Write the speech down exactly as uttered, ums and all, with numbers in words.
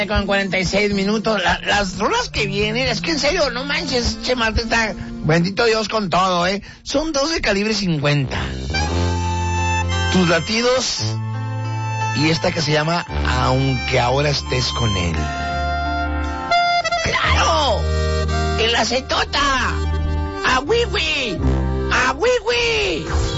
Con cuarenta y seis minutos, la, las rolas que vienen, es que en serio, no manches, che Marte está, bendito Dios con todo, eh, son dos de calibre cincuenta. Tus latidos y esta que se llama Aunque ahora estés con él. ¡Claro! ¡En la acetota! ¡A wiwi! ¡A wiwi!